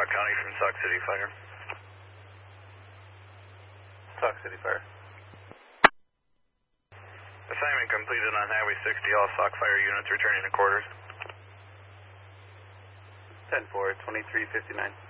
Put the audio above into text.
County from Sauk City Fire. Sauk City Fire. Assignment completed on Highway 60. All Sauk Fire units returning to quarters. 10-4, 2359.